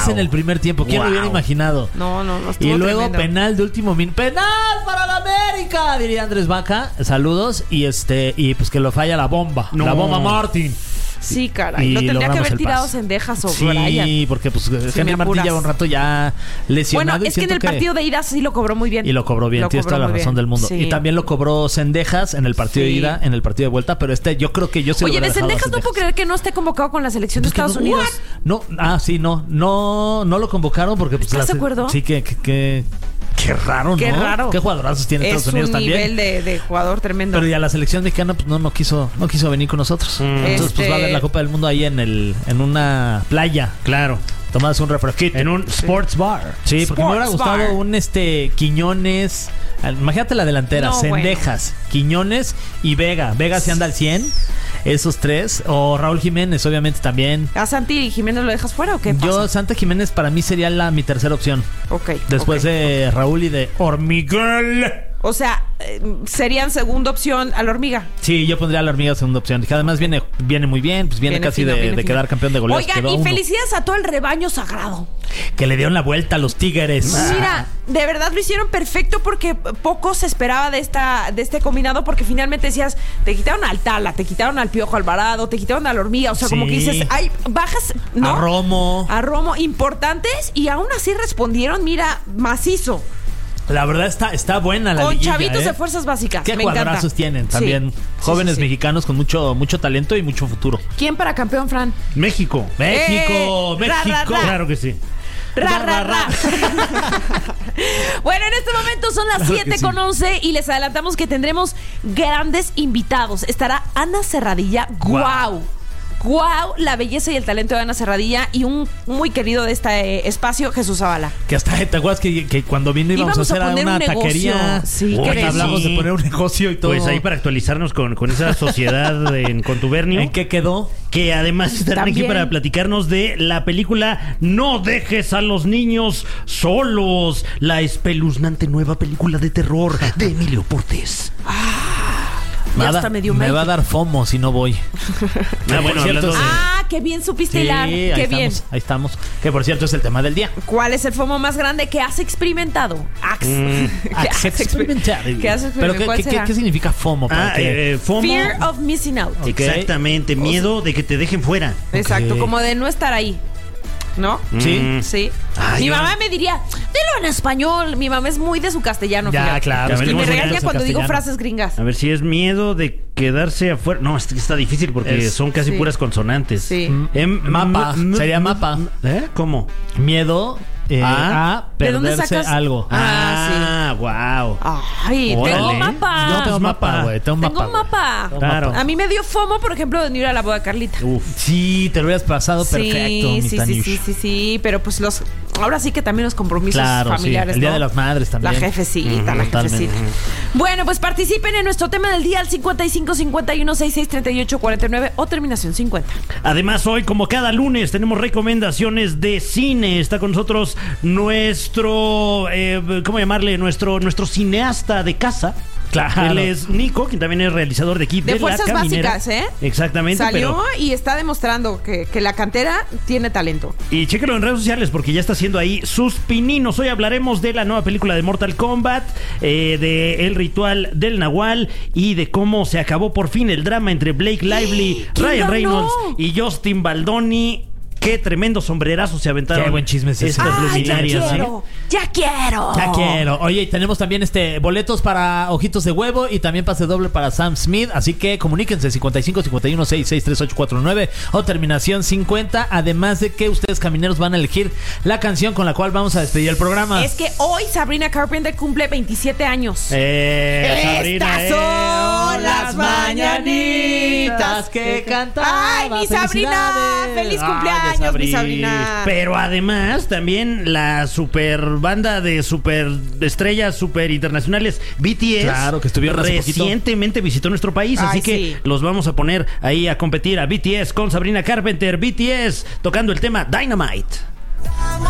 3 en el primer tiempo. ¿Quién lo hubiera imaginado? No, y luego tremendo. penal de último minuto. ¡Penal para la América! Diría Andrés Vaca. Saludos. Y pues que lo falla la bomba. No. La bomba Martín. Sí, caray. Y Lo tendría que logramos haber el tirado pase. Cendejas o Sí, Brian. porque pues me Henry Martín apuras. lleva un rato ya lesionado. Bueno, es que en el partido de ida sí lo cobró muy bien. Y lo cobró bien, tienes toda la razón del mundo. Sí. Y también lo cobró Cendejas en el partido de ida, en el partido de vuelta, pero yo creo que yo se lo Oye, hubiera de dejado a Cendejas no puedo creer que no esté convocado con la selección de Estados Unidos. No, sí, no lo convocaron porque pues ¿Estás de acuerdo? Sí, qué raro, ¿no? Qué raro. Qué jugadorazos tiene Estados Unidos también. Es un nivel de jugador tremendo. Pero ya la selección mexicana pues no quiso venir con nosotros. Entonces pues va a ver la Copa del Mundo ahí en una playa. Claro. Tomadas un refresquito. En un sports bar. Sí, porque me hubiera Sports gustado bar. un Quiñones. Imagínate la delantera, No, Cendejas, Quiñones y Vega. Vega se anda al 100, esos tres. O Raúl Jiménez, obviamente también. ¿A Santi Jiménez lo dejas fuera o qué pasa? Yo, Santa Jiménez para mí sería mi tercera opción. Ok. Después de Raúl y de Hormiguel. O sea, serían segunda opción a la Hormiga. Sí, yo pondría a la Hormiga segunda opción. Que además viene muy bien, pues viene casi fino, de fino. quedar campeón de goleo. Oigan, y felicidades a todo el rebaño sagrado. Que le dieron la vuelta a los Tigres. Mira, de verdad lo hicieron perfecto porque poco se esperaba de este combinado, porque finalmente decías, te quitaron al Tala, te quitaron al Piojo Alvarado, te quitaron a la Hormiga, o sea, como que dices, hay bajas, ¿no? A Romo importantes, y aún así respondieron, mira, macizo. La verdad está buena la Con liguilla, chavitos de fuerzas básicas. Qué me jugadorazos encanta. tienen también. Sí. Jóvenes Sí. mexicanos con mucho talento y mucho futuro. ¿Quién para campeón, Fran? México. México. ra. Claro que sí. Ra. Bueno, en este momento son las 7:11 y les adelantamos que tendremos grandes invitados. Estará Ana Serradilla. ¡Guau! La belleza y el talento de Ana Serradilla, y un muy querido de este espacio, Jesús Zavala. Que hasta te acuerdas que cuando vino íbamos a hacer poner una un negocio. taquería. Sí, Oye, hablamos sí. de poner un negocio y todo. Pues ahí para actualizarnos con esa sociedad en contubernio. ¿En qué quedó? Que además estarán aquí También. para platicarnos de la película No dejes a los niños solos, la espeluznante nueva película de terror de Emilio Portes. Hasta me dio me mail. va a dar FOMO si no voy. Bueno, cierto, hablando de- Qué bien supiste Sí, hilar. Qué bien. Ahí estamos. Que por cierto es el tema del día. ¿Cuál es el FOMO más grande que has experimentado? Experimentar. ¿Qué has Pero experimentado? ¿Cuál será? ¿qué significa FOMO? Para que- FOMO. Fear of missing out. Ok. Exactamente, miedo de que te dejen fuera. Exacto, Ok. como de no estar ahí. ¿No? Sí. Sí. Ay, Mi no. mamá me diría, dilo en español. Mi mamá es muy de su castellano. Ya, fíjate. claro. A ver, Y ¿cómo me se regaña llama cuando digo castellano? frases gringas. A ver si es miedo de quedarse afuera. No, es que está difícil porque son casi Sí. puras consonantes. Sí. Mapa. Sería mapa. ¿Eh? ¿Cómo? Miedo a ¿De dónde perderse sacas? algo. Wow. Ay, Órale. tengo mapa. Yo tengo mapa, güey. Tengo Tengo un mapa. mapa. Claro. A mí me dio FOMO, por ejemplo, de no ir a la boda de Carlita. Sí, te lo hubieras pasado perfecto, mi Tanish. Sí, pero pues ahora sí que también los compromisos Claro, familiares, sí. El Día ¿no? de las Madres también. La jefecita, la Totalmente. jefecita. Bueno, pues participen en nuestro tema del día al 55 51 66 38 49 o terminación 50. Además, hoy, como cada lunes, tenemos recomendaciones de cine. Está con nosotros nuestro, ¿cómo llamarle? Nuestro cineasta de casa. Claro. Él es Nico, quien también es realizador de Kid De La Fuerzas Caminera. Básicas, ¿eh? Exactamente. Salió pero y está demostrando que la cantera tiene talento. Y chéquelo en redes sociales porque ya está haciendo ahí sus pininos. Hoy hablaremos de la nueva película de Mortal Kombat, de El Ritual del Nahual y de cómo se acabó por fin el drama entre Blake Lively, ¿Quién Ryan ganó? Reynolds y Justin Baldoni. Qué tremendo sombrerazo se aventaron. Qué buen chisme es ese. estas luminarias. ¡Ya quiero! Ya quiero. Oye, y tenemos también boletos para Ojitos de Huevo y también pase doble para Sam Smith. Así que comuníquense 55 51 66 3849 o terminación 50. Además de que ustedes, camineros, van a elegir la canción con la cual vamos a despedir el programa. Es que hoy Sabrina Carpenter cumple 27 años. Sabrina, Estas son las mañanitas que cantaba. ¡Ay, mi Sabrina! Felicidades. ¡Feliz Ay, cumpleaños, mi Sabri. Sabrina! Pero además, también la super banda de super estrellas super internacionales BTS. Claro, que estuvieron hace poquito. recientemente visitó nuestro país. Ay, así que sí. los vamos a poner ahí a competir a BTS con Sabrina Carpenter. BTS tocando el tema Dynamite.